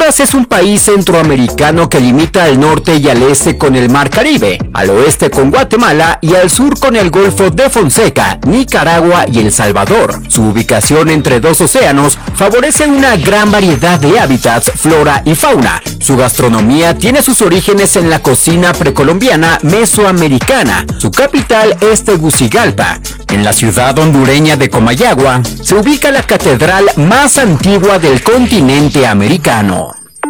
Honduras es un país centroamericano que limita al norte y al este con el Mar Caribe, al oeste con Guatemala y al sur con el Golfo de Fonseca, Nicaragua y El Salvador. Su ubicación entre dos océanos favorece una gran variedad de hábitats, flora y fauna. Su gastronomía tiene sus orígenes en la cocina precolombiana mesoamericana. Su capital es Tegucigalpa. En la ciudad hondureña de Comayagua se ubica la catedral más antigua del continente americano.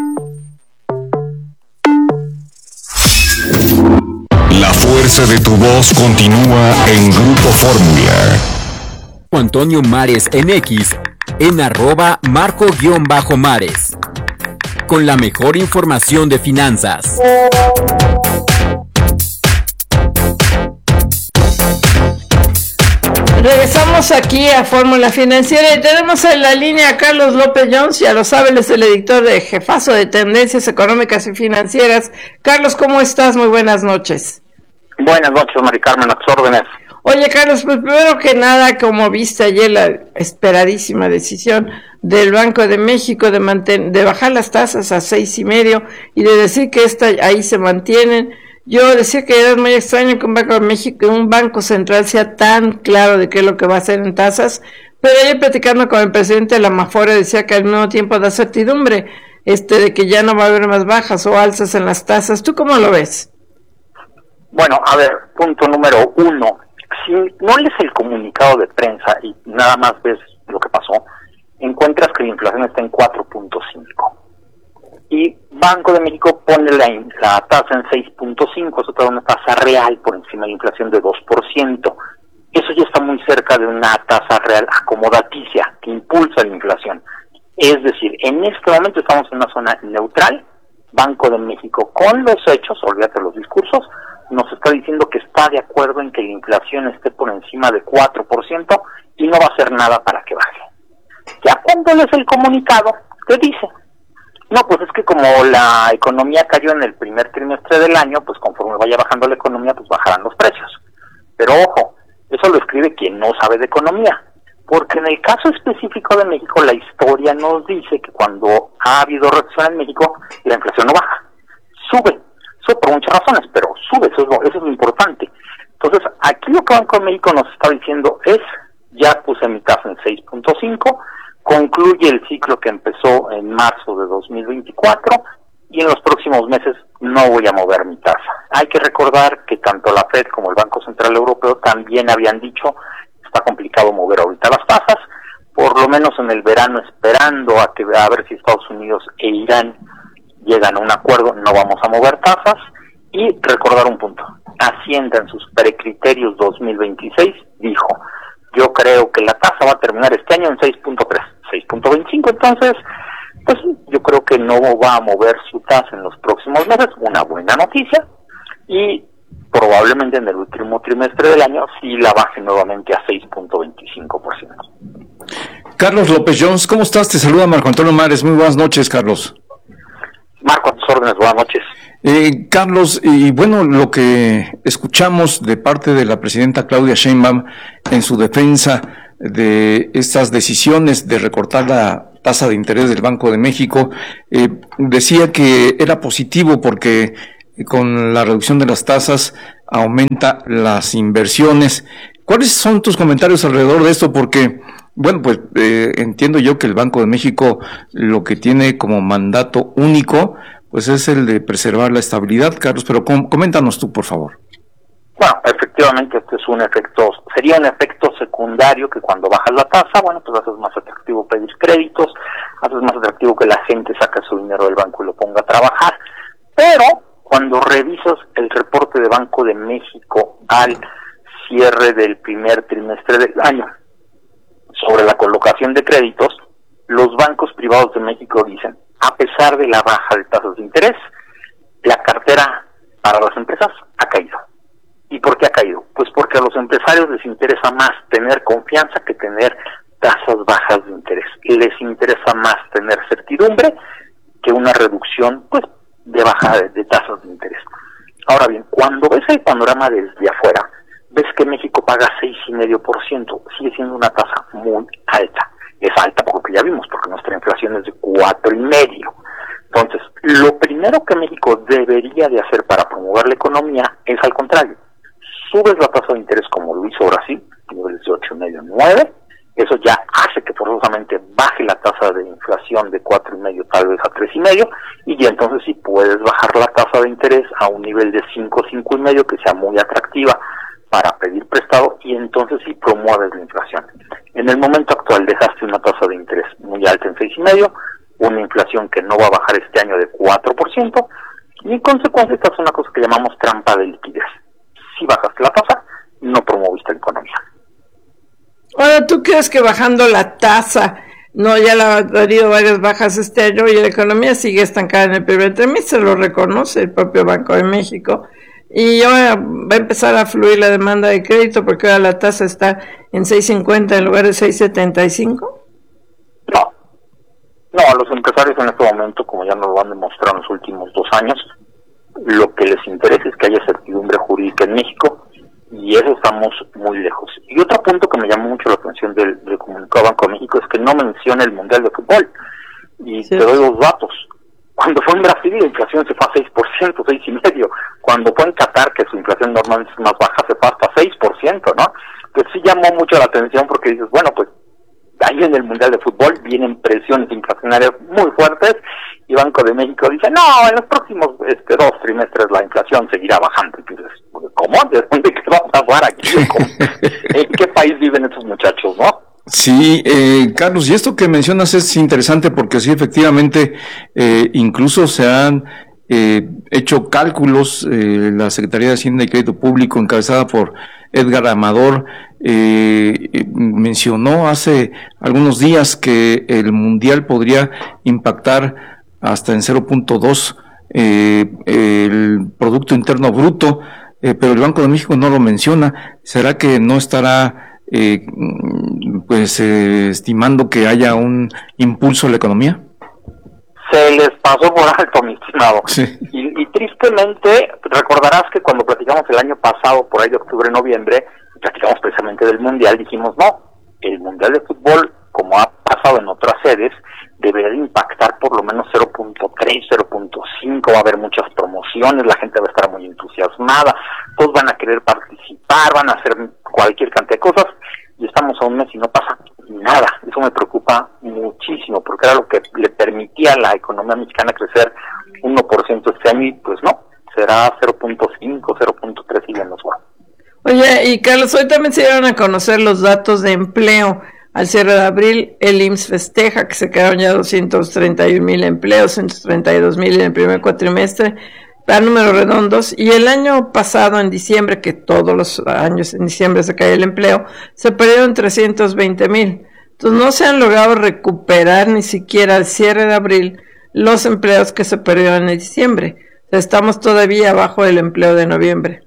La fuerza de tu voz continúa en Grupo Fórmula. Antonio Mares en X, en @Marco_Mares. Con la mejor información de finanzas. Regresamos aquí a Fórmula Financiera y tenemos en la línea a Carlos López Jones, ya lo sabe, él es el editor de Jefazo de Tendencias Económicas y Financieras. Carlos, ¿cómo estás? Muy buenas noches. Buenas noches, Mari Carmen, a tus órdenes. Oye, Carlos, pues primero que nada, como viste ayer la esperadísima decisión del Banco de México de bajar las tasas a 6.5 y de decir que ahí se mantienen. Yo decía que era muy extraño que un Banco de México, un banco central sea tan claro de qué es lo que va a hacer en tasas, pero ayer platicando con el presidente de la Mafore decía que al mismo tiempo da certidumbre de que ya no va a haber más bajas o alzas en las tasas. ¿Tú cómo lo ves? Bueno, a ver, punto número 1. Si no lees el comunicado de prensa y nada más ves lo que pasó, encuentras que la inflación está en 4.5. Y Banco de México pone la tasa en 6.5, eso te da una tasa real por encima de la inflación de 2%. Eso ya está muy cerca de una tasa real acomodaticia que impulsa la inflación. Es decir, en este momento estamos en una zona neutral. Banco de México, con los hechos, olvídate los discursos, nos está diciendo que está de acuerdo en que la inflación esté por encima de 4% y no va a hacer nada para que baje. Ya cuando lees el comunicado, te dice, no, pues es que como la economía cayó en el primer trimestre del año, pues conforme vaya bajando la economía, pues bajarán los precios. Pero ojo, eso lo escribe quien no sabe de economía, porque en el caso específico de México, la historia nos dice que cuando ha habido recesión en México, la inflación no baja, sube por muchas razones, pero sube, eso es lo importante. Entonces, aquí lo que Banco de México nos está diciendo es, ya puse mi tasa en 6.5, concluye el ciclo que empezó en marzo de 2024 y en los próximos meses no voy a mover mi tasa. Hay que recordar que tanto la Fed como el Banco Central Europeo también habían dicho está complicado mover ahorita las tasas, por lo menos en el verano esperando a ver si Estados Unidos e Irán llegan a un acuerdo, no vamos a mover tasas. Y recordar un punto, Hacienda en sus precriterios 2026 dijo, yo creo que la tasa va a terminar este año en 6.3, 6.25, entonces, pues yo creo que no va a mover su tasa en los próximos meses, una buena noticia, y probablemente en el último trimestre del año sí la baje nuevamente a 6.25%. Carlos López Jones, ¿cómo estás? Te saluda Marco Antonio Mares, muy buenas noches, Carlos. Marco, a tus órdenes, buenas noches. Carlos, y bueno, lo que escuchamos de parte de la presidenta Claudia Sheinbaum en su defensa de estas decisiones de recortar la tasa de interés del Banco de México, decía que era positivo porque con la reducción de las tasas aumenta las inversiones. ¿Cuáles son tus comentarios alrededor de esto? Porque, bueno, pues entiendo yo que el Banco de México lo que tiene como mandato único pues es el de preservar la estabilidad, Carlos, pero coméntanos tú, por favor. Bueno, efectivamente este es sería un efecto secundario que cuando bajas la tasa, bueno, pues haces más atractivo pedir créditos, haces más atractivo que la gente saque su dinero del banco y lo ponga a trabajar. Pero cuando revisas el reporte de Banco de México al cierre del primer trimestre del año sobre la colocación de créditos, los bancos privados de México dicen, a pesar de la baja de tasas de interés, la cartera para las empresas ha caído. ¿Y por qué ha caído? Pues porque a los empresarios les interesa más tener confianza que tener tasas bajas de interés. Les interesa más tener certidumbre que una reducción, pues, de baja de tasas de interés. Ahora bien, cuando ves el panorama desde afuera, ves que México paga 6,5%, sigue siendo una tasa muy alta. Es alta porque ya vimos, porque nuestra inflación es de 4,5%. Entonces, lo primero que México debería de hacer para promover la economía es al contrario. Subes la tasa de interés como lo hizo Brasil, niveles de 8,5, 9, eso ya hace que forzosamente baje la tasa de inflación de 4,5 tal vez a 3,5, y ya entonces sí puedes bajar la tasa de interés a un nivel de 5, 5,5 que sea muy atractiva para pedir prestado, y entonces sí promueves la inflación. En el momento actual dejaste una tasa de interés muy alta en 6,5, una inflación que no va a bajar este año de 4%, y en consecuencia esta es una cosa que llamamos trampa de liquidez. Si bajaste la tasa, no promoviste la economía. Ahora, ¿tú crees que bajando la tasa, no, ya la ha tenido varias bajas este año y la economía sigue estancada en el primer trimestre? Lo reconoce el propio Banco de México. Y ahora va a empezar a fluir la demanda de crédito porque ahora la tasa está en 6.50 en lugar de 6.75. No, a los empresarios en este momento, como ya nos lo han demostrado en los últimos 2 años, lo que les interesa es que haya certidumbre jurídica en México, y eso estamos muy lejos. Y otro punto que me llamó mucho la atención del comunicado Banco de México es que no menciona el Mundial de Fútbol. Y sí, te doy los datos. Cuando fue en Brasil la inflación se fue a 6%, 6,5%. Cuando fue en Qatar, que su inflación normalmente es más baja, se fue hasta 6%, ¿no? Pues sí llamó mucho la atención porque dices, bueno, pues ahí en el Mundial de Fútbol vienen presiones inflacionarias muy fuertes, y Banco de México dice, no, en los próximos 2 trimestres la inflación seguirá bajando. Entonces, ¿cómo? ¿De dónde qué va a pasar aquí? ¿En qué país viven estos muchachos, no? Sí, Carlos, y esto que mencionas es interesante porque sí, efectivamente, incluso se han hecho cálculos, la Secretaría de Hacienda y Crédito Público, encabezada por Edgar Amador, mencionó hace algunos días que el Mundial podría impactar hasta en 0.2 el Producto Interno Bruto, pero el Banco de México no lo menciona. ¿Será que no estará estimando que haya un impulso a la economía? Se les pasó por alto, mi estimado. Sí. Y tristemente, recordarás que cuando platicamos el año pasado, por ahí de octubre, noviembre, platicamos precisamente del Mundial, dijimos, no, el Mundial de Fútbol, como ha pasado en otras sedes, debería de impactar por lo menos 0.3, 0.5, va a haber muchas promociones, la gente va a estar muy entusiasmada, todos van a querer participar, van a hacer cualquier cantidad de cosas, y estamos a un mes y no pasa nada. Eso me preocupa muchísimo, porque era lo que le permitía a la economía mexicana crecer 1% este año, y pues no, será 0.5, 0.3 y ya nos va. Oye, y Carlos, hoy también se dieron a conocer los datos de empleo. Al cierre de abril, el IMSS festeja que se quedaron ya 231,000 empleos, 132,000 en el primer cuatrimestre, para números redondos, y el año pasado, en diciembre, que todos los años en diciembre se cae el empleo, se perdieron 320,000. Entonces no se han logrado recuperar ni siquiera al cierre de abril los empleos que se perdieron en diciembre. O sea, estamos todavía abajo del empleo de noviembre.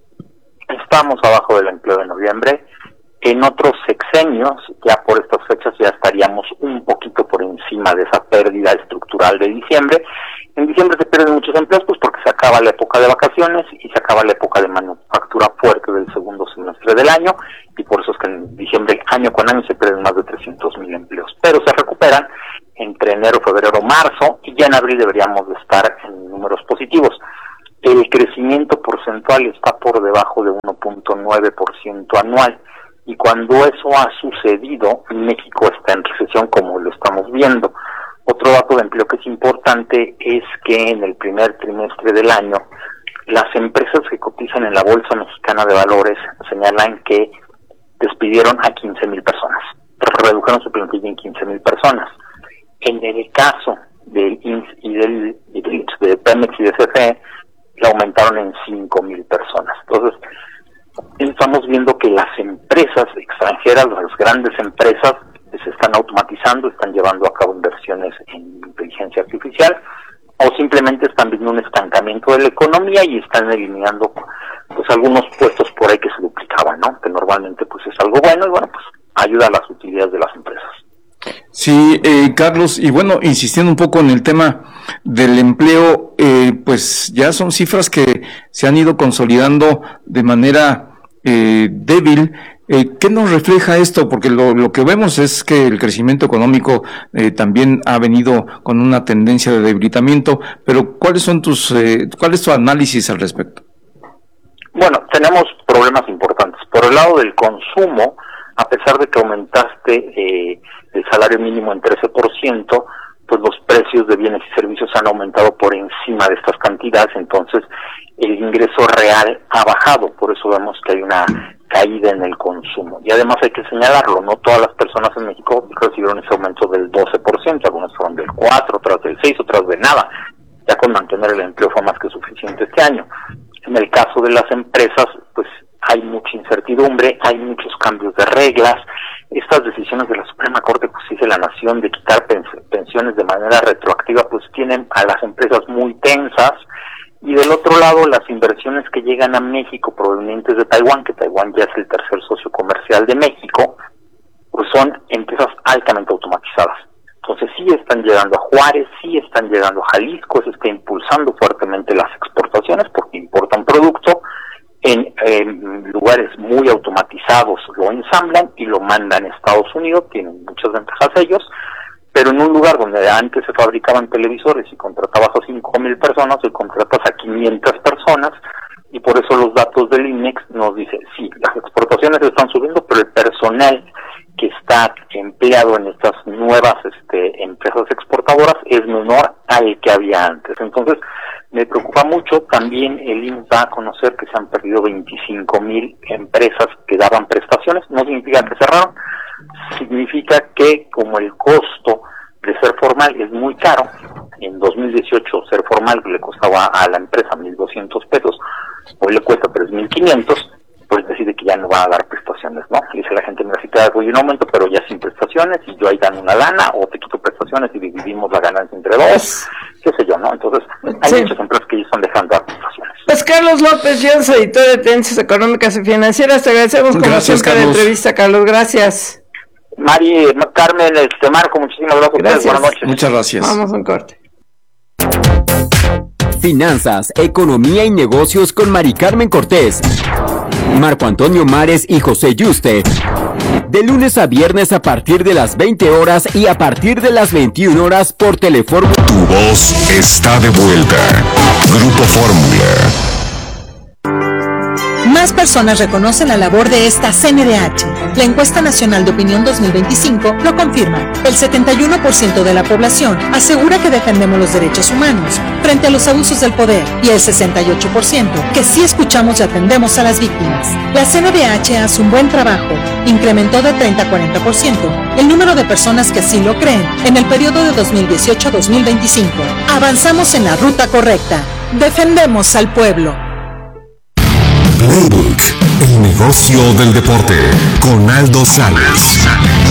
Estamos abajo del empleo de noviembre. En otros sexenios, ya por estas fechas, ya estaríamos un poquito por encima de esa pérdida estructural de diciembre. En diciembre se pierden muchos empleos, pues porque se acaba la época de vacaciones y se acaba la época de manufactura fuerte del segundo semestre del año, y por eso es que en diciembre, año con año, se pierden más de 300,000 empleos. Pero se recuperan entre enero, febrero, marzo, y ya en abril deberíamos de estar en números positivos. El crecimiento porcentual está por debajo de 1.9% anual. Y cuando eso ha sucedido, México está en recesión, como lo estamos viendo. Otro dato de empleo que es importante es que en el primer trimestre del año, las empresas que cotizan en la Bolsa Mexicana de Valores señalan que despidieron a 15,000 personas. Redujeron su plantilla en 15,000 personas. En el caso del IMSS y de Pemex y de CFE, la aumentaron en 5,000 personas. Entonces, estamos viendo que las empresas extranjeras, las grandes empresas, se están automatizando, están llevando a cabo inversiones en inteligencia artificial, o simplemente están viendo un estancamiento de la economía y están eliminando pues algunos puestos por ahí que se duplicaban, ¿no? Que normalmente pues es algo bueno, y bueno, pues ayuda a las utilidades de las empresas. Sí, Carlos, y bueno, insistiendo un poco en el tema del empleo, pues ya son cifras que se han ido consolidando de manera débil, ¿Qué nos refleja esto? Porque lo que vemos es que el crecimiento económico también ha venido con una tendencia de debilitamiento, pero ¿cuál es tu análisis al respecto? Bueno, tenemos problemas importantes. Por el lado del consumo, a pesar de que aumentaste el salario mínimo en 13%, pues los precios de bienes y servicios han aumentado por encima de estas cantidades, entonces el ingreso real ha bajado, por eso vemos que hay una caída en el consumo. Y además hay que señalarlo, no todas las personas en México recibieron ese aumento del 12%, algunas fueron del 4%, otras del 6%, otras de nada. Ya con mantener el empleo fue más que suficiente este año. En el caso de las empresas, pues hay mucha incertidumbre, hay muchos cambios de reglas. Estas decisiones de la Suprema Corte de Justicia de la Nación de quitar pensiones de manera retroactiva, pues tienen a las empresas muy tensas. Y del otro lado, las inversiones que llegan a México provenientes de Taiwán, que Taiwán ya es el tercer socio comercial de México, pues son empresas altamente automatizadas. Entonces sí están llegando a Juárez, sí están llegando a Jalisco, se está impulsando fuertemente las exportaciones porque importan producto en lugares muy automatizados, lo ensamblan y lo mandan a Estados Unidos, tienen muchas ventajas ellos, pero en un lugar donde antes se fabricaban televisores y contratabas a 5,000 personas, hoy contratas a 500 personas, y por eso los datos del INEX nos dicen, sí, las exportaciones están subiendo, pero el personal que está empleado en estas nuevas empresas exportadoras es menor al que había antes. Entonces, me preocupa mucho. También el INEX va a conocer que se han perdido 25,000 empresas que daban prestaciones. No significa que cerraron, significa que como el costo de ser formal es muy caro, en 2018 ser formal le costaba a la empresa 1,200 pesos, hoy le cuesta 3,500, pues decide que ya no va a dar prestaciones, ¿no? Y dice la gente, necesita un aumento, pero ya sin prestaciones, y yo ahí dan una lana, o te quito prestaciones y dividimos la ganancia entre dos, qué sé yo, ¿no? Entonces, hay muchas empresas que ya están dejando dar prestaciones. Pues Carlos López Jones, editor de Tendencias Económicas y Financieras, te agradecemos como siempre la entrevista, Carlos, gracias. Mari, Carmen, Marco, muchísimas gracias. Buenas noches. Muchas gracias. Vamos a un corte. Finanzas, economía y negocios con Mari Carmen Cortés, Marco Antonio Mares y José Yuste. De lunes a viernes a partir de las 20 horas y a partir de las 21 horas por Telefórmula. Tu voz está de vuelta. Grupo Fórmula. Más personas reconocen la labor de esta CNDH. La encuesta nacional de opinión 2025 lo confirma. El 71% de la población asegura que defendemos los derechos humanos frente a los abusos del poder y el 68% que sí escuchamos y atendemos a las víctimas. La CNDH hace un buen trabajo. Incrementó de 30 a 40% el número de personas que así lo creen en el periodo de 2018 a 2025. Avanzamos en la ruta correcta. Defendemos al pueblo. Playbook, el negocio del deporte, con Aldo Salas.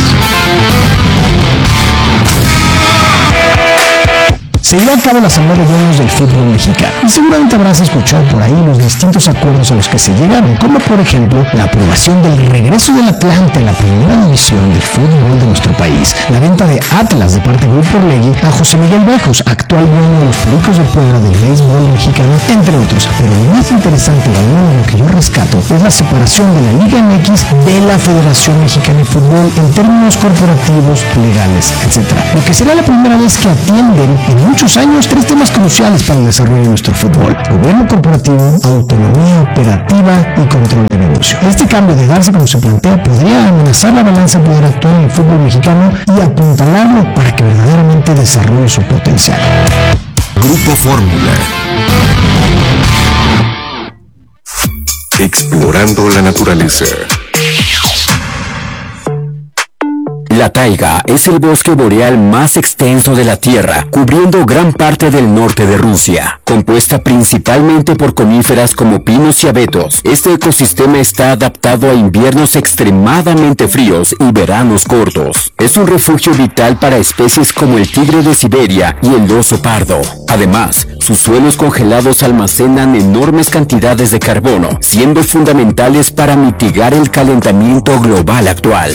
Se llevó a cabo la Asamblea de Dueños del Fútbol Mexicano. Y seguramente habrás escuchado por ahí los distintos acuerdos a los que se llegaron, como por ejemplo la aprobación del regreso del Atlante a la primera división del fútbol de nuestro país, la venta de Atlas de parte de Grupo Orlegui a José Miguel Bajos, actual dueño de los Pericos de Puebla del béisbol mexicano, entre otros. Pero lo más interesante, lo que yo rescato, es la separación de la Liga MX de la Federación Mexicana de Fútbol en términos corporativos, legales, etc. Lo que será la primera vez que atienden en muchos años tres temas cruciales para el desarrollo de nuestro fútbol: gobierno corporativo, autonomía operativa y control de negocio. Este cambio de darse como se plantea podría amenazar la balanza de poder actual en el fútbol mexicano y apuntalarlo para que verdaderamente desarrolle su potencial. Grupo Fórmula. Explorando la naturaleza. La taiga es el bosque boreal más extenso de la Tierra, cubriendo gran parte del norte de Rusia. Compuesta principalmente por coníferas como pinos y abetos, este ecosistema está adaptado a inviernos extremadamente fríos y veranos cortos. Es un refugio vital para especies como el tigre de Siberia y el oso pardo. Además, sus suelos congelados almacenan enormes cantidades de carbono, siendo fundamentales para mitigar el calentamiento global actual.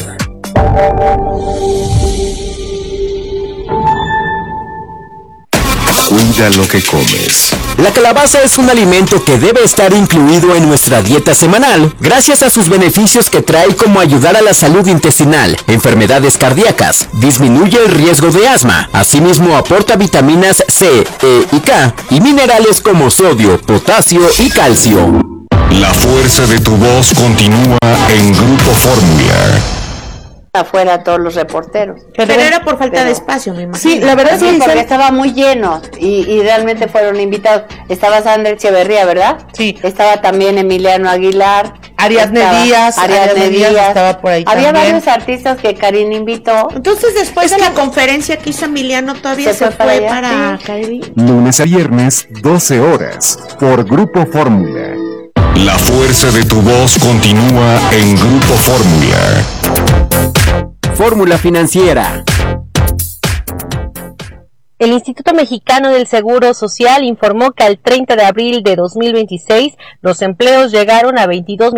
Cuida lo que comes. La calabaza es un alimento que debe estar incluido en nuestra dieta semanal, gracias a sus beneficios que trae, como ayudar a la salud intestinal, enfermedades cardíacas, disminuye el riesgo de asma, asimismo aporta vitaminas C, E y K, y minerales como sodio, potasio y calcio. La fuerza de tu voz continúa en Grupo Fórmula. Afuera todos los reporteros. Pero era por falta de espacio, me imagino. Sí, la verdad sí, porque estaba muy lleno y realmente fueron invitados. Estaba Sandra Echeverría, ¿verdad? Sí. Estaba también Emiliano Aguilar. Ariadne Díaz estaba por ahí. Había también varios artistas que Karin invitó. Entonces, después de la conferencia que hizo Emiliano, todavía se fue para Karin. Lunes a viernes, 12 horas, por Grupo Fórmula. La fuerza de tu voz continúa en Grupo Fórmula. Fórmula Financiera. El Instituto Mexicano del Seguro Social informó que al 30 de abril de 2026 los empleos llegaron a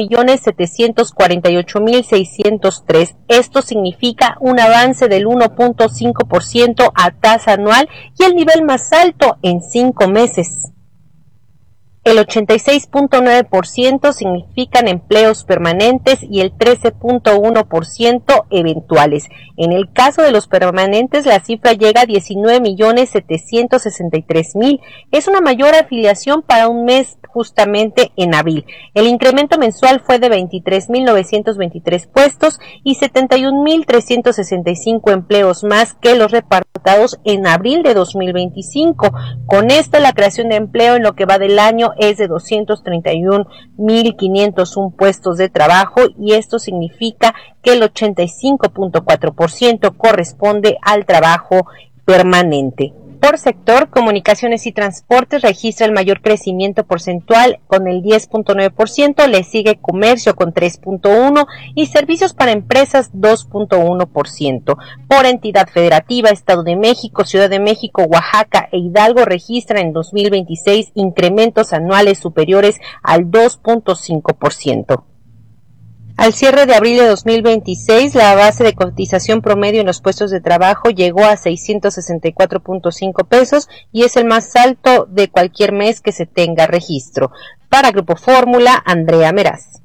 22.748.603. Esto significa un avance del 1.5% a tasa anual y el nivel más alto en 5 meses. El 86.9% significan empleos permanentes y el 13.1% eventuales. En el caso de los permanentes, la cifra llega a 19.763.000. Es una mayor afiliación para un mes justamente en abril. El incremento mensual fue de 23.923 puestos y 71.365 empleos más que los reportados en abril de 2025. Con esto, la creación de empleo en lo que va del año es de 231.501 puestos de trabajo, y esto significa que el 85.4% corresponde al trabajo permanente. Por sector, comunicaciones y transportes registra el mayor crecimiento porcentual con el 10.9%, le sigue comercio con 3.1% y servicios para empresas 2.1%. Por entidad federativa, Estado de México, Ciudad de México, Oaxaca e Hidalgo registran en 2026 incrementos anuales superiores al 2.5%. Al cierre de abril de 2026, la base de cotización promedio en los puestos de trabajo llegó a 664.5 pesos y es el más alto de cualquier mes que se tenga registro. Para Grupo Fórmula, Andrea Meraz.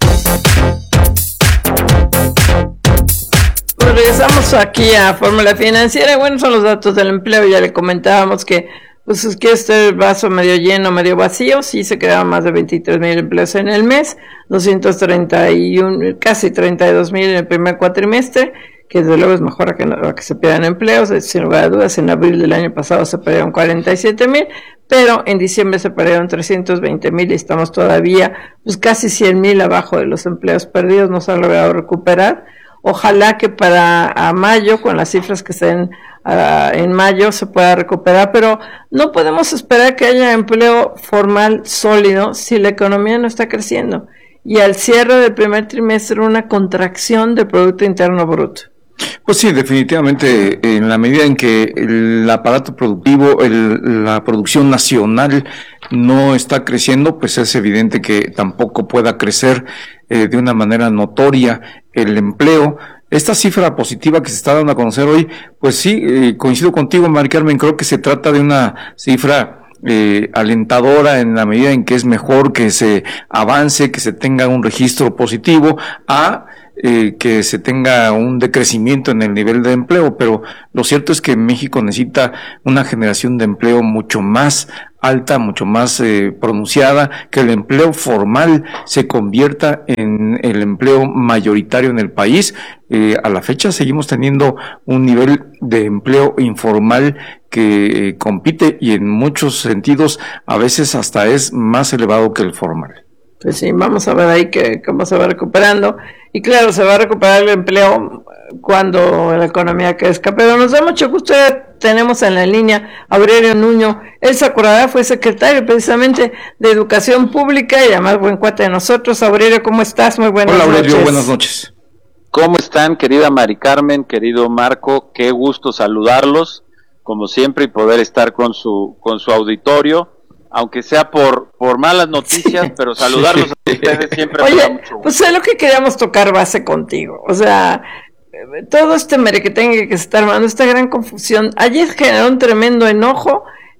Pues regresamos aquí a Fórmula Financiera. Bueno, son los datos del empleo. Ya le comentábamos que pues es que el vaso medio lleno, medio vacío. Sí se crearon más de 23,000 empleos en el mes, 231, casi 32,000 en el primer cuatrimestre, que desde luego es mejor que se pierdan empleos. Sin lugar a dudas, en abril del año pasado se perdieron 47,000, pero en diciembre se perdieron 320,000 y estamos todavía pues casi 100,000 abajo de los empleos perdidos. No se ha logrado recuperar. Ojalá que para mayo, con las cifras que estén en mayo, se pueda recuperar, pero no podemos esperar que haya empleo formal sólido si la economía no está creciendo. Y al cierre del primer trimestre, una contracción del Producto Interno Bruto. Pues sí, definitivamente, en la medida en que el aparato productivo, la producción nacional no está creciendo, pues es evidente que tampoco pueda crecer de una manera notoria el empleo. Esta cifra positiva que se está dando a conocer hoy, pues sí, coincido contigo, Mari Carmen, creo que se trata de una cifra alentadora en la medida en que es mejor que se avance, que se tenga un registro positivo a que se tenga un decrecimiento en el nivel de empleo, pero lo cierto es que México necesita una generación de empleo mucho más alta, mucho más pronunciada, que el empleo formal se convierta en el empleo mayoritario en el país. A la fecha seguimos teniendo un nivel de empleo informal que compite y en muchos sentidos a veces hasta es más elevado que el formal. Pues sí, vamos a ver ahí cómo se va recuperando. Y claro, se va a recuperar el empleo cuando la economía crezca. Pero nos da mucho gusto, tenemos en la línea a Aurelio Nuño. Él se acordará, fue secretario precisamente de Educación Pública y además buen cuate de nosotros. Aurelio, ¿cómo estás? Muy buenas noches. Hola Aurelio, buenas noches. ¿Cómo están, querida Mari Carmen, querido Marco? Qué gusto saludarlos, como siempre, y poder estar con su auditorio. Aunque sea por malas noticias, sí, pero saludarlos a ustedes siempre. Oye, mucho gusto. Pues es lo que queríamos tocar base contigo. O sea, todo este merequetengue que se está armando, esta gran confusión, ayer generó un tremendo enojo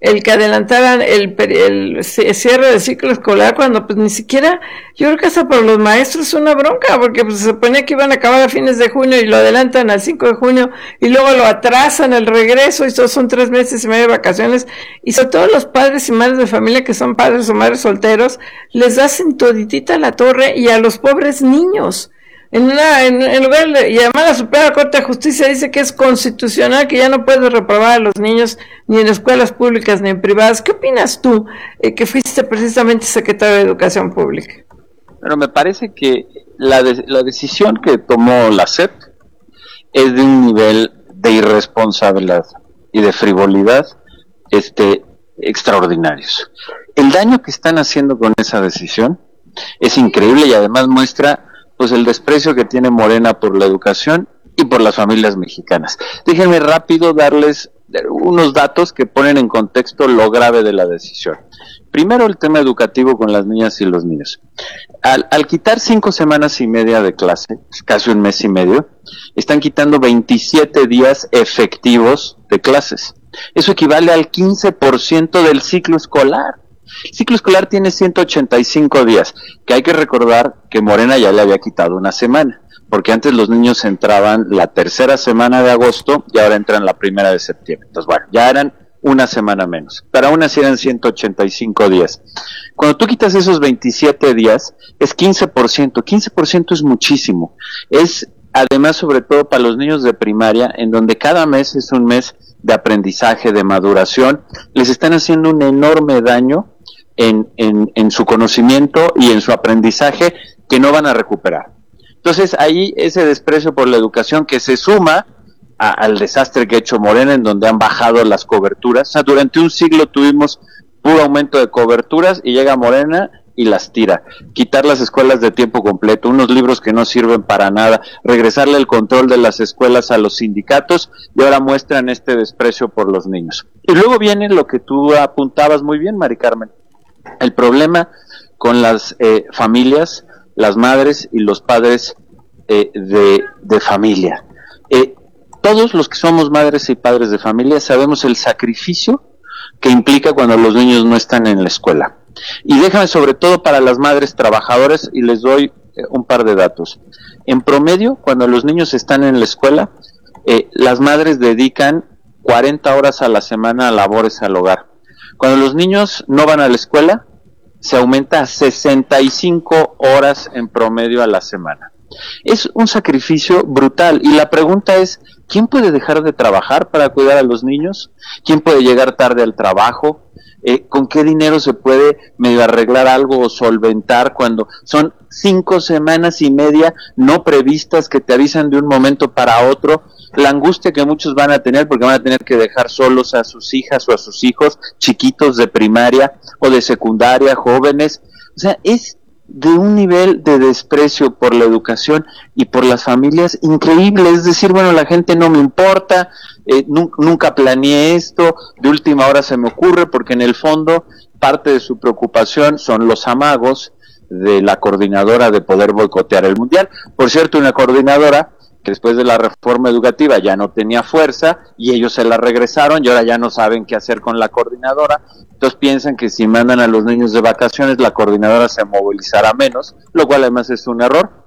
el que adelantaran el cierre del ciclo escolar, cuando pues ni siquiera, yo creo que hasta por los maestros es una bronca, porque pues se suponía que iban a acabar a fines de junio y lo adelantan al 5 de junio y luego lo atrasan el regreso, y eso son 3 meses y medio de vacaciones, y sobre todo los padres y madres de familia que son padres o madres solteros, les hacen toditita la torre, y a los pobres niños. En lugar y además la Suprema Corte de Justicia dice que es constitucional, que ya no puedes reprobar a los niños ni en escuelas públicas ni en privadas. ¿Qué opinas tú, que fuiste precisamente secretario de Educación Pública? Bueno, me parece que la decisión que tomó la SEP es de un nivel de irresponsabilidad y de frivolidad extraordinarios. El daño que están haciendo con esa decisión es increíble, y además muestra pues el desprecio que tiene Morena por la educación y por las familias mexicanas. Déjenme rápido darles unos datos que ponen en contexto lo grave de la decisión. Primero, el tema educativo con las niñas y los niños. Al quitar 5 semanas y media de clase, casi un mes y medio, están quitando 27 días efectivos de clases. Eso equivale al 15% del ciclo escolar. El ciclo escolar tiene 185 días, que hay que recordar que Morena ya le había quitado una semana, porque antes los niños entraban la tercera semana de agosto y ahora entran la primera de septiembre. Entonces, bueno, ya eran una semana menos, pero aún así eran 185 días. Cuando tú quitas esos 27 días, es 15%. 15% es muchísimo. Es, además, sobre todo para los niños de primaria, en donde cada mes es un mes de aprendizaje, de maduración, les están haciendo un enorme daño en su conocimiento y en su aprendizaje, que no van a recuperar. Entonces ahí ese desprecio por la educación, que se suma al desastre que ha hecho Morena, en donde han bajado las coberturas. O sea, durante un siglo tuvimos puro aumento de coberturas, y llega Morena y las tira. Quitar las escuelas de tiempo completo, unos libros que no sirven para nada, regresarle el control de las escuelas a los sindicatos, y ahora muestran este desprecio por los niños. Y luego viene lo que tú apuntabas muy bien, Mari Carmen, el problema con las familias, las madres y los padres de familia. Todos los que somos madres y padres de familia sabemos el sacrificio que implica cuando los niños no están en la escuela. Y déjame, sobre todo para las madres trabajadoras, y les doy un par de datos. En promedio, cuando los niños están en la escuela, las madres dedican 40 horas a la semana a labores al hogar. Cuando los niños no van a la escuela, se aumenta a 65 horas en promedio a la semana. Es un sacrificio brutal, y la pregunta es, ¿quién puede dejar de trabajar para cuidar a los niños? ¿Quién puede llegar tarde al trabajo? ¿Con qué dinero se puede medio arreglar algo o solventar cuando son 5 semanas y media no previstas que te avisan de un momento para otro? La angustia que muchos van a tener, porque van a tener que dejar solos a sus hijas o a sus hijos chiquitos de primaria o de secundaria, jóvenes. O sea, es de un nivel de desprecio por la educación y por las familias increíble. Es decir, bueno, la gente no me importa, nunca planeé esto, de última hora se me ocurre, porque en el fondo parte de su preocupación son los amagos de la coordinadora de poder boicotear el mundial. Por cierto, una coordinadora que después de la reforma educativa ya no tenía fuerza, y ellos se la regresaron, y ahora ya no saben qué hacer con la coordinadora. Entonces piensan que si mandan a los niños de vacaciones, la coordinadora se movilizará menos, lo cual además es un error.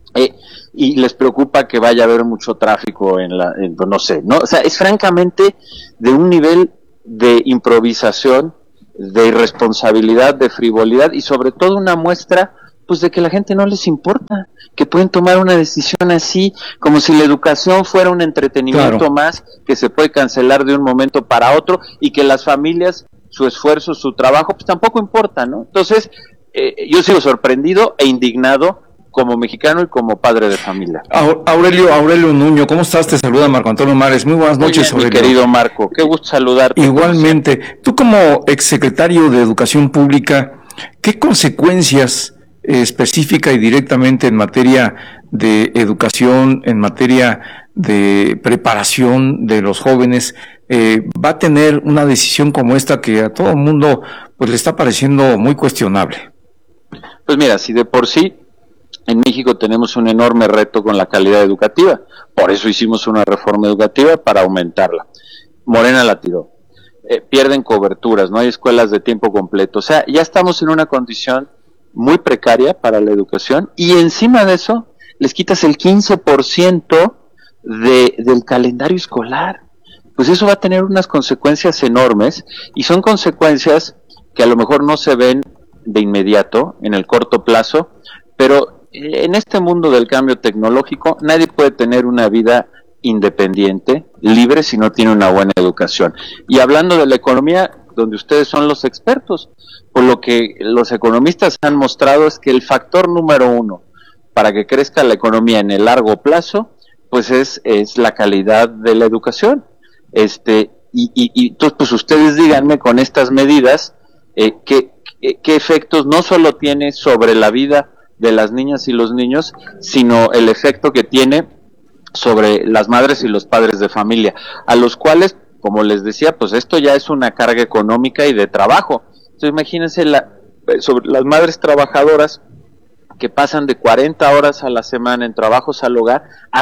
Y les preocupa que vaya a haber mucho tráfico no sé, ¿no? O sea, es francamente de un nivel de improvisación, de irresponsabilidad, de frivolidad, y sobre todo una muestra pues de que la gente no les importa, que pueden tomar una decisión así, como si la educación fuera un entretenimiento más que se puede cancelar de un momento para otro, y que las familias, su esfuerzo, su trabajo, pues tampoco importa, ¿no? Entonces, yo sigo sorprendido e indignado como mexicano y como padre de familia. Aurelio Nuño, ¿cómo estás? Te saluda Marco Antonio Mares. Muy buenas noches, Aurelio. Mi querido Marco, qué gusto saludarte. Igualmente. Tú, como exsecretario de Educación Pública, ¿qué consecuencias específica y directamente en materia de educación, en materia de preparación de los jóvenes, va a tener una decisión como esta, que a todo el mundo pues le está pareciendo muy cuestionable? Pues mira, si de por sí en México tenemos un enorme reto con la calidad educativa, por eso hicimos una reforma educativa para aumentarla. Morena la tiró. pierden coberturas, no hay escuelas de tiempo completo. O sea, ya estamos en una condición muy precaria para la educación y encima de eso les quitas el 15% del calendario escolar. Pues eso va a tener unas consecuencias enormes y son consecuencias que a lo mejor no se ven de inmediato, en el corto plazo, pero en este mundo del cambio tecnológico nadie puede tener una vida independiente, libre, si no tiene una buena educación. Y hablando de la economía, donde ustedes son los expertos, por lo que los economistas han mostrado es que el factor número 1 para que crezca la economía en el largo plazo, pues es la calidad de la educación. Y entonces, pues ustedes díganme con estas medidas qué efectos no solo tiene sobre la vida de las niñas y los niños, sino el efecto que tiene sobre las madres y los padres de familia, a los cuales, como les decía, pues esto ya es una carga económica y de trabajo. Entonces imagínense sobre las madres trabajadoras que pasan de 40 horas a la semana en trabajos al hogar a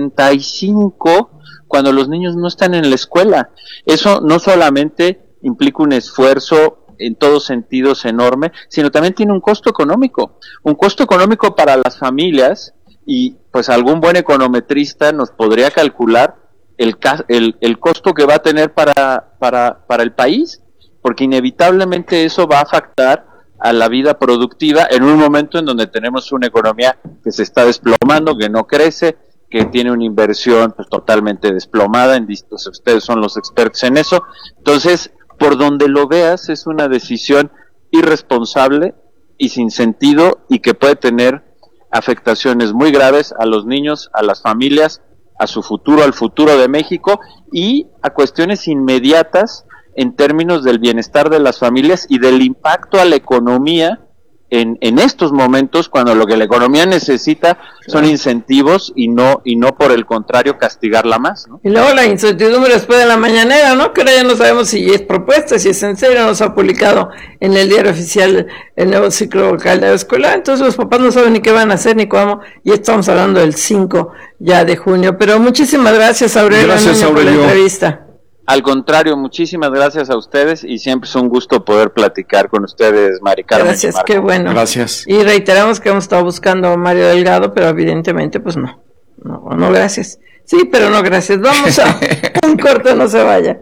65 cuando los niños no están en la escuela. Eso no solamente implica un esfuerzo en todos sentidos enorme, sino también tiene un costo económico para las familias, y pues algún buen econometrista nos podría calcular el costo que va a tener para el país, porque inevitablemente eso va a afectar a la vida productiva en un momento en donde tenemos una economía que se está desplomando, que no crece, que tiene una inversión pues totalmente desplomada, pues ustedes son los expertos en eso. Entonces, por donde lo veas, es una decisión irresponsable y sin sentido, y que puede tener afectaciones muy graves a los niños, a las familias, a su futuro, al futuro de México, y a cuestiones inmediatas en términos del bienestar de las familias y del impacto a la economía en estos momentos, cuando lo que la economía necesita son incentivos y no por el contrario castigarla más, ¿no? Y luego la incertidumbre después de la mañanera, ¿no? Que ahora ya no sabemos si es propuesta, si es en serio, nos ha publicado en el diario oficial el nuevo ciclo calendario escolar, entonces los papás no saben ni qué van a hacer ni cómo, y estamos hablando del 5 ya de junio. Pero muchísimas gracias, Aurelio, por la entrevista. Al contrario, muchísimas gracias a ustedes, y siempre es un gusto poder platicar con ustedes, Mari Carmen. Gracias, qué bueno. Gracias. Y reiteramos que hemos estado buscando a Mario Delgado, pero evidentemente pues no, gracias. Sí, pero no gracias. Vamos a un corte, no se vaya.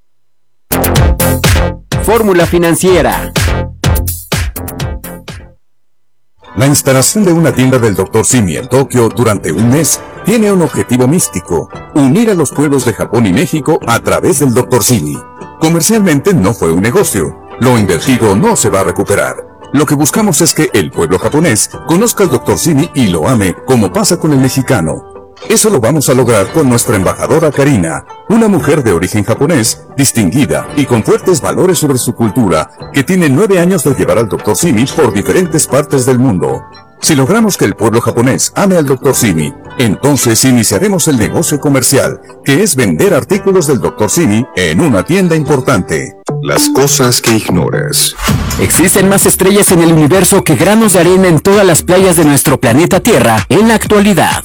Fórmula financiera. La instalación de una tienda del Dr. Simi en Tokio durante un mes tiene un objetivo místico: unir a los pueblos de Japón y México a través del Dr. Simi. Comercialmente no fue un negocio. Lo invertido no se va a recuperar. Lo que buscamos es que el pueblo japonés conozca al Dr. Simi y lo ame, como pasa con el mexicano. Eso lo vamos a lograr con nuestra embajadora Karina, una mujer de origen japonés, distinguida y con fuertes valores sobre su cultura, que tiene 9 años de llevar al Dr. Simi por diferentes partes del mundo. Si logramos que el pueblo japonés ame al Dr. Simi, entonces iniciaremos el negocio comercial, que es vender artículos del Dr. Simi en una tienda importante. Las cosas que ignoras. Existen más estrellas en el universo que granos de arena en todas las playas de nuestro planeta Tierra en la actualidad.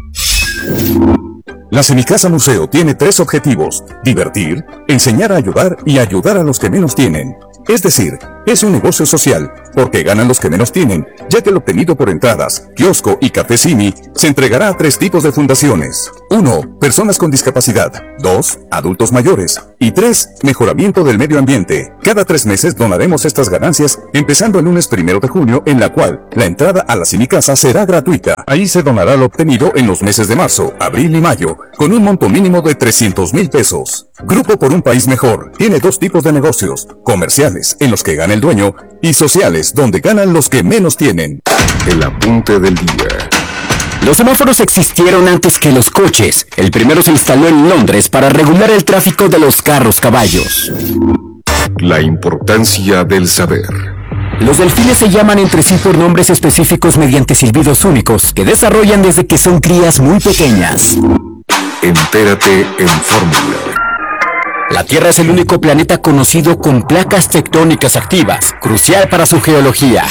La Semicasa Museo tiene 3 objetivos: divertir, enseñar a ayudar y ayudar a los que menos tienen. Es decir, es un negocio social, porque ganan los que menos tienen, ya que lo obtenido por entradas, kiosco y café Simi se entregará a 3 tipos de fundaciones. 1. Personas con discapacidad. 2. Adultos mayores. Y 3. Mejoramiento del medio ambiente. Cada 3 meses donaremos estas ganancias, empezando el lunes 1 de junio, en la cual la entrada a la Semicasa será gratuita. Ahí se donará lo obtenido en los meses de marzo, abril y mayo, con un monto mínimo de 300,000 pesos. Grupo por un País Mejor tiene 2 tipos de negocios: comerciales, en los que gana el dueño, y sociales, donde ganan los que menos tienen. El apunte del día. Los semáforos existieron antes que los coches. El primero se instaló en Londres para regular el tráfico de los carros-caballos. La importancia del saber. Los delfines se llaman entre sí por nombres específicos mediante silbidos únicos que desarrollan desde que son crías muy pequeñas. Entérate en Fórmula. La Tierra es el único planeta conocido con placas tectónicas activas, crucial para su geología.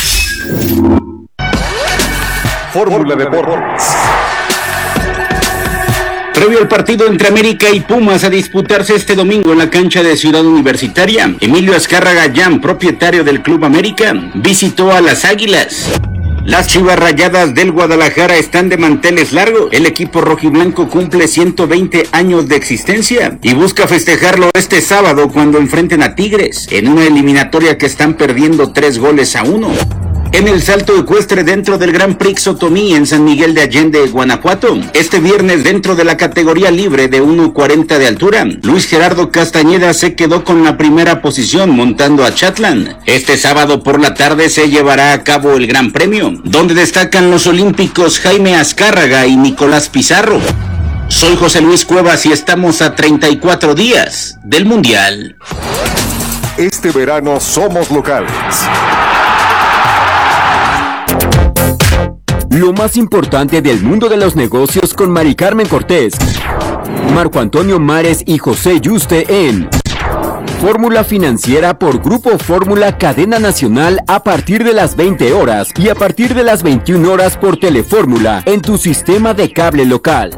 Fórmula Deportes. Previo al partido entre América y Pumas a disputarse este domingo en la cancha de Ciudad Universitaria, Emilio Azcárraga Llán, propietario del Club América, visitó a las Águilas. Las Chivas Rayadas del Guadalajara están de manteles largos. El equipo rojiblanco cumple 120 años de existencia y busca festejarlo este sábado cuando enfrenten a Tigres en una eliminatoria que están perdiendo 3-1. En el salto ecuestre dentro del Grand Prix Otomí en San Miguel de Allende, Guanajuato, este viernes dentro de la categoría libre de 1.40 de altura, Luis Gerardo Castañeda se quedó con la primera posición montando a Chatlan. Este sábado por la tarde se llevará a cabo el Gran Premio, donde destacan los olímpicos Jaime Azcárraga y Nicolás Pizarro. Soy José Luis Cuevas y estamos a 34 días del Mundial. Este verano somos locales. Lo más importante del mundo de los negocios con Mari Carmen Cortés, Marco Antonio Mares y José Yuste en Fórmula Financiera por Grupo Fórmula Cadena Nacional a partir de las 20 horas y a partir de las 21 horas por Telefórmula en tu sistema de cable local.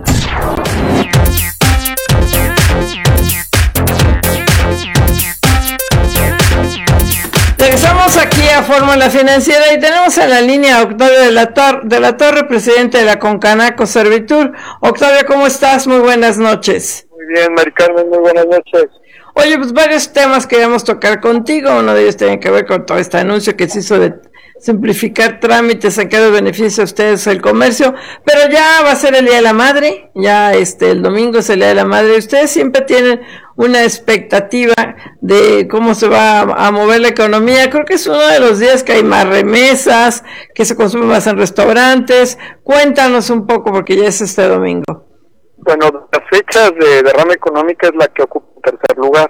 Regresamos aquí a Fórmula Financiera y tenemos en la línea a Octavio de la Torre, presidente de la Concanaco Servitur. Octavio, ¿cómo estás? Muy buenas noches. Muy bien, Mari Carmen, muy buenas noches. Oye, pues varios temas queríamos tocar contigo. Uno de ellos tiene que ver con todo este anuncio que se hizo de simplificar trámites, sacar el beneficio a ustedes el comercio, pero ya va a ser el Día de la Madre, ya el domingo es el Día de la Madre. Ustedes siempre tienen una expectativa de cómo se va a mover la economía. Creo que es uno de los días que hay más remesas, que se consume más en restaurantes. Cuéntanos un poco, porque ya es este domingo. Bueno, las fechas de derrama económica es la que ocupa el tercer lugar.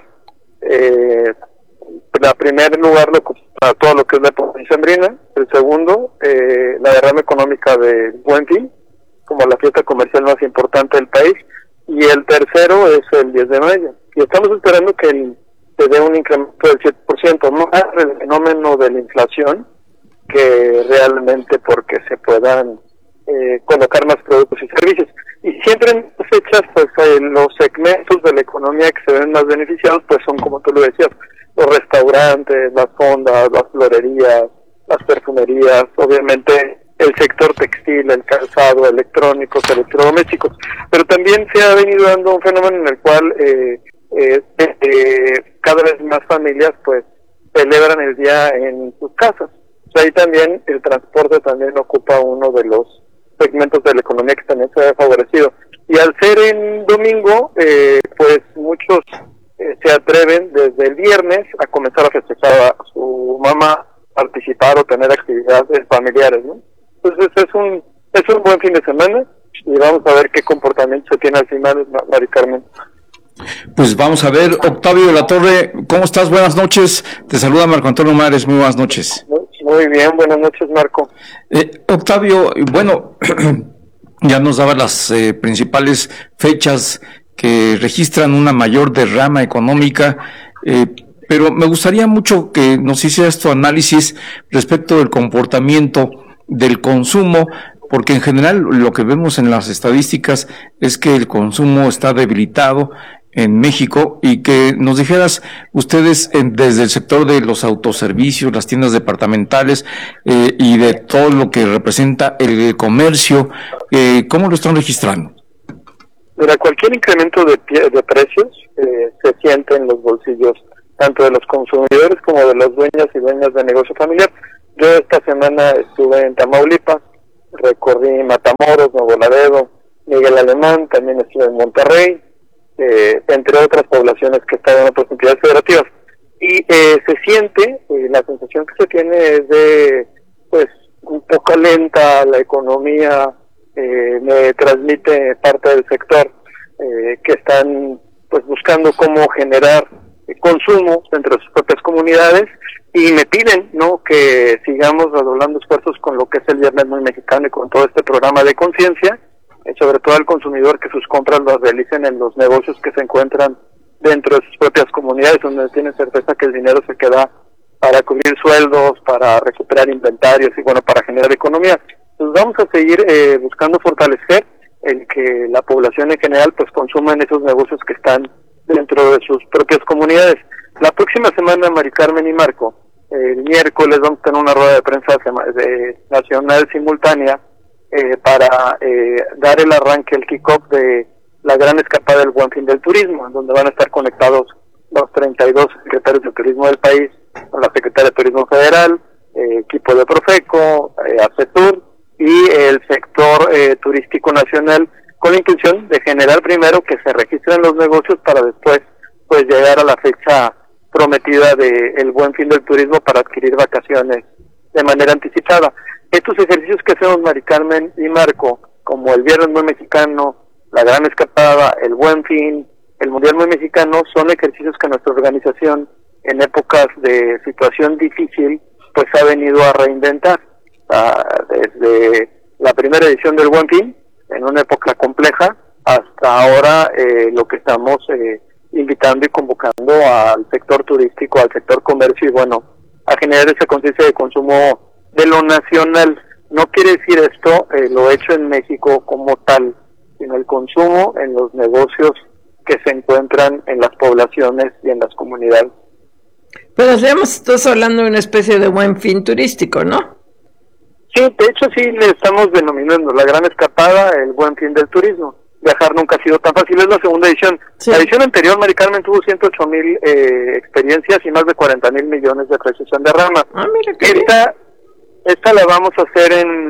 La primer lugar lo ocupa todo lo que es la época dicembrina. El segundo, la derrama económica de Buen Fin, como la fiesta comercial más importante del país. Y el tercero es el 10 de mayo. Y estamos esperando que se dé un incremento del 7%, no más el fenómeno de la inflación, que realmente porque se puedan colocar más productos y servicios. Y siempre en estas fechas, pues los segmentos de la economía que se ven más beneficiados, pues son, como tú lo decías, los restaurantes, las fondas, las florerías, las perfumerías, obviamente el sector textil, el calzado, electrónicos, electrodomésticos. Pero también se ha venido dando un fenómeno en el cual cada vez más familias pues celebran el día en sus casas. O sea, ahí también el transporte también ocupa uno de los segmentos de la economía que también se ha favorecido. Y al ser en domingo, pues muchos se atreven desde el viernes a comenzar a festejar a su mamá, participar o tener actividades familiares, ¿no? Entonces es un buen fin de semana y vamos a ver qué comportamiento se tiene al final, Mari Carmen. Pues vamos a ver, Octavio de la Torre, ¿cómo estás? Buenas noches, te saluda Marco Antonio Mares, muy buenas noches. Muy bien, buenas noches, Marco. Octavio, bueno, ya nos daba las principales fechas que registran una mayor derrama económica, pero me gustaría mucho que nos hicieras tu análisis respecto del comportamiento del consumo, porque en general lo que vemos en las estadísticas es que el consumo está debilitado en México, y que nos dijeras ustedes desde el sector de los autoservicios, las tiendas departamentales y de todo lo que representa el comercio, ¿cómo lo están registrando? Mira, cualquier incremento de precios se siente en los bolsillos tanto de los consumidores como de las dueñas y dueñas de negocio familiar. Yo esta semana estuve en Tamaulipas, recorrí Matamoros, Nuevo Laredo, Miguel Alemán, también estuve en Monterrey, entre otras poblaciones que están en otras entidades federativas. Y se siente, la sensación que se tiene es de, pues, un poco lenta la economía. Me transmite parte del sector que están pues buscando cómo generar consumo entre sus propias comunidades, y me piden, ¿no?, que sigamos redoblando esfuerzos con lo que es el Viernes Muy Mexicano y con todo este programa de conciencia, sobre todo al consumidor, que sus compras las realicen en los negocios que se encuentran dentro de sus propias comunidades, donde tienen certeza que el dinero se queda para cubrir sueldos, para recuperar inventarios y, bueno, para generar economía. Entonces vamos a seguir buscando fortalecer el que la población en general pues consuma en esos negocios que están dentro de sus propias comunidades. La próxima semana, Mari Carmen y Marco, el miércoles vamos a tener una rueda de prensa nacional simultánea para dar el arranque, el kick-off de la gran escapada del Buen Fin del Turismo, en donde van a estar conectados los 32 secretarios de turismo del país, con la Secretaría de Turismo Federal, equipo de Profeco, ACETUR y el sector turístico nacional, con la intención de generar primero que se registren los negocios para después pues llegar a la fecha prometida del Buen Fin del Turismo para adquirir vacaciones de manera anticipada. Estos ejercicios que hacemos, Mari Carmen y Marco, como el Viernes Muy Mexicano, la Gran Escapada, el Buen Fin, el Mundial Muy Mexicano, son ejercicios que nuestra organización en épocas de situación difícil pues ha venido a reinventar. Desde la primera edición del Buen Fin, en una época compleja, hasta ahora lo que estamos invitando y convocando al sector turístico, al sector comercio y bueno, a generar esa conciencia de consumo de lo nacional. No quiere decir esto lo hecho en México como tal, sino el consumo en los negocios que se encuentran en las poblaciones y en las comunidades. Pero estás hablando de una especie de Buen Fin turístico, ¿no? Sí, de hecho sí le estamos denominando la Gran Escapada, el Buen Fin del Turismo. Viajar nunca ha sido tan fácil, es la segunda edición. Sí. La edición anterior, Mari Carmen, tuvo 108,000 experiencias y más de 40,000 millones de precios en derrama. Mira qué esta la vamos a hacer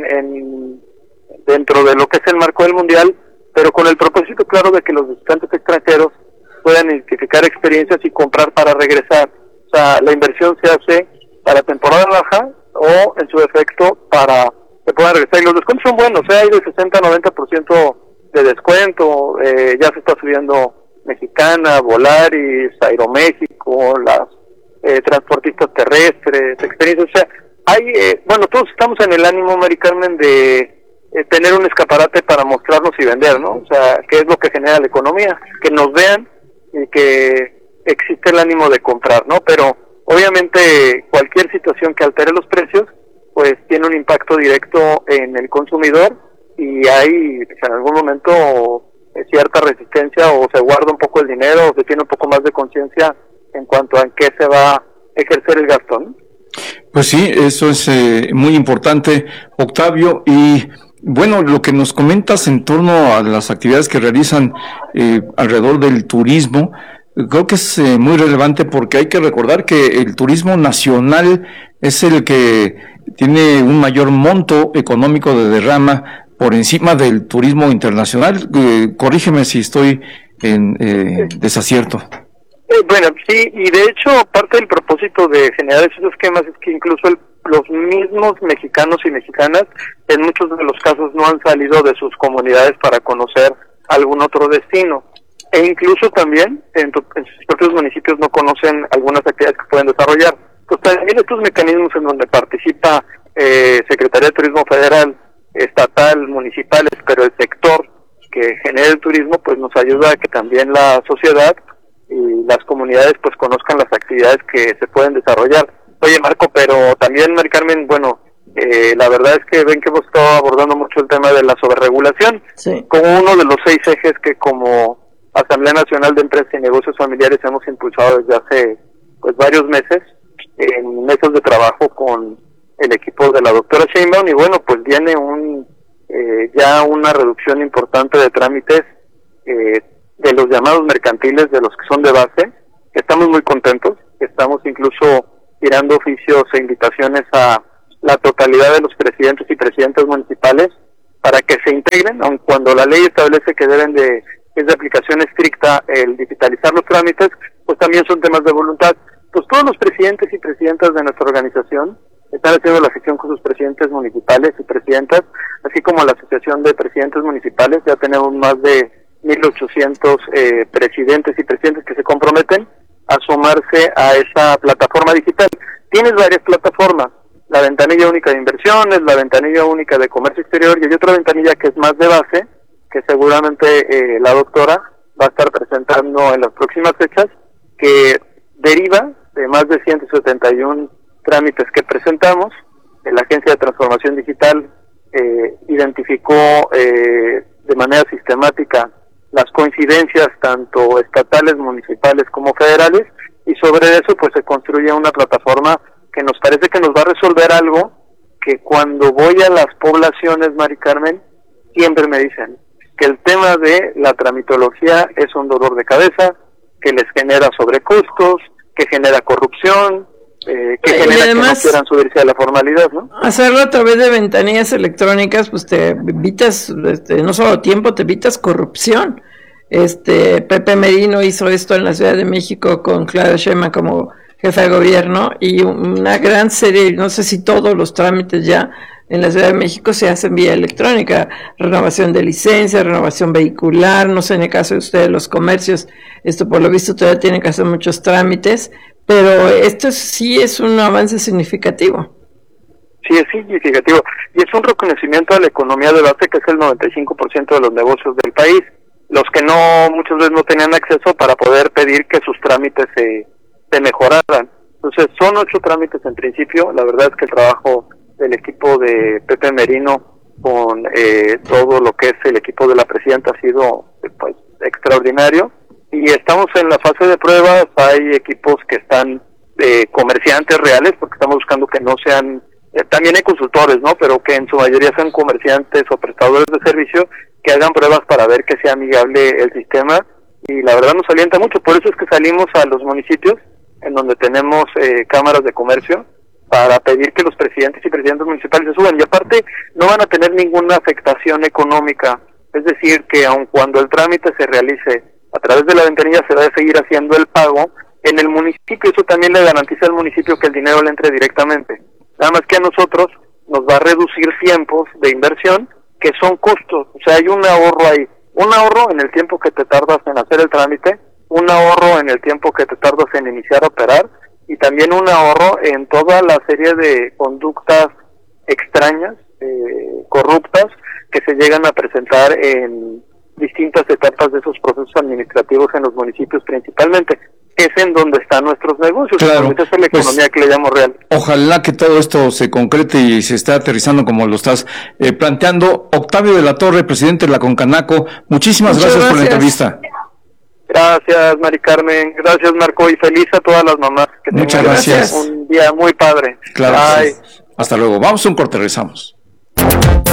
dentro de lo que es el marco del Mundial, pero con el propósito claro de que los visitantes extranjeros puedan identificar experiencias y comprar para regresar. O sea, la inversión se hace para temporada baja o, en su defecto, para que puedan regresar. Y los descuentos son buenos, hay de 60-90% de descuento. Ya se está subiendo Mexicana, Volaris, Aeroméxico, las transportistas terrestres, experiencias. O sea, todos estamos en el ánimo, Mari Carmen, de tener un escaparate para mostrarnos y vender, ¿no? O sea, ¿qué es lo que genera la economía? Que nos vean y que existe el ánimo de comprar, ¿no? Pero obviamente cualquier situación que altere los precios, pues tiene un impacto directo en el consumidor y hay en algún momento cierta resistencia o se guarda un poco el dinero o se tiene un poco más de conciencia en cuanto a en qué se va a ejercer el gasto, ¿no? Pues sí, eso es muy importante, Octavio, y bueno, lo que nos comentas en torno a las actividades que realizan alrededor del turismo, creo que es muy relevante porque hay que recordar que el turismo nacional es el que tiene un mayor monto económico de derrama por encima del turismo internacional. Corrígeme si estoy en desacierto. Bueno, sí, y de hecho parte del propósito de generar esos esquemas es que incluso los mismos mexicanos y mexicanas en muchos de los casos no han salido de sus comunidades para conocer algún otro destino, e incluso también en sus propios municipios no conocen algunas actividades que pueden desarrollar. Pues también estos mecanismos en donde participa Secretaría de Turismo Federal, estatal, municipales, pero el sector que genera el turismo pues nos ayuda a que también la sociedad y las comunidades pues conozcan las actividades que se pueden desarrollar. Oye, Marco, pero también, Mari Carmen, bueno, la verdad es que ven que hemos estado abordando mucho el tema de la sobreregulación, sí, como uno de los 6 ejes que como Asamblea Nacional de Empresas y Negocios Familiares hemos impulsado desde hace pues varios meses, en mesas de trabajo con el equipo de la doctora Sheinbaum, y bueno, pues viene ya una reducción importante de trámites de los llamados mercantiles, de los que son de base. Estamos muy contentos, estamos incluso tirando oficios e invitaciones a la totalidad de los presidentes y presidentas municipales para que se integren, aun cuando la ley establece que es de aplicación estricta el digitalizar los trámites, pues también son temas de voluntad. Pues todos los presidentes y presidentas de nuestra organización están haciendo la gestión con sus presidentes municipales y presidentas, así como la Asociación de Presidentes Municipales. Ya tenemos más de 1,800 presidentes y presidentes que se comprometen a sumarse a esa plataforma digital. Tienes varias plataformas, la ventanilla única de inversiones, la ventanilla única de comercio exterior, y hay otra ventanilla que es más de base, que seguramente la doctora va a estar presentando en las próximas fechas, que deriva de más de 171 trámites que presentamos. La Agencia de Transformación Digital identificó de manera sistemática las coincidencias tanto estatales, municipales como federales, y sobre eso pues se construye una plataforma que nos parece que nos va a resolver algo que cuando voy a las poblaciones, Mari Carmen, siempre me dicen que el tema de la tramitología es un dolor de cabeza, que les genera sobrecostos, que genera corrupción, que genera además, que no quieran subirse a la formalidad, ¿no? Hacerlo a través de ventanillas electrónicas, pues te evitas, no solo tiempo, te evitas corrupción. Pepe Merino hizo esto en la Ciudad de México con Claudia Sheinbaum como jefa de gobierno, y una gran serie, no sé si todos los trámites ya en la Ciudad de México se hacen vía electrónica, renovación de licencia, renovación vehicular, no sé en el caso de ustedes los comercios, esto por lo visto todavía tienen que hacer muchos trámites, pero esto sí es un avance significativo. Sí, es significativo, y es un reconocimiento a la economía de base, que es el 95% de los negocios del país, los que no, muchas veces no tenían acceso para poder pedir que sus trámites se mejoraran. Entonces, son 8 trámites en principio. La verdad es que el trabajo del equipo de Pepe Merino con todo lo que es el equipo de la presidenta ha sido pues extraordinario, y estamos en la fase de pruebas. Hay equipos que están comerciantes reales, porque estamos buscando que no sean, también hay consultores, ¿no? Pero que en su mayoría sean comerciantes o prestadores de servicio, que hagan pruebas para ver que sea amigable el sistema, y la verdad nos alienta mucho. Por eso es que salimos a los municipios en donde tenemos cámaras de comercio, para pedir que los presidentes y presidentes municipales se suban, y aparte no van a tener ninguna afectación económica, es decir, que aun cuando el trámite se realice a través de la ventanilla, se va a seguir haciendo el pago en el municipio. Eso también le garantiza al municipio que el dinero le entre directamente, nada más que a nosotros nos va a reducir tiempos de inversión, que son costos. O sea, hay un ahorro ahí, un ahorro en el tiempo que te tardas en hacer el trámite, un ahorro en el tiempo que te tardas en iniciar a operar, y también un ahorro en toda la serie de conductas extrañas, corruptas, que se llegan a presentar en distintas etapas de esos procesos administrativos en los municipios principalmente. Es en donde están nuestros negocios, claro, esa es la economía que le llamo real. Ojalá que todo esto se concrete y se esté aterrizando como lo estás planteando. Octavio de la Torre, presidente de la Concanaco, muchísimas gracias por la entrevista. Gracias, Mari Carmen, gracias, Marco, y feliz a todas las mamás. Que muchas gracias. Un día muy padre. Claro. Hasta luego. Vamos a un corte, regresamos.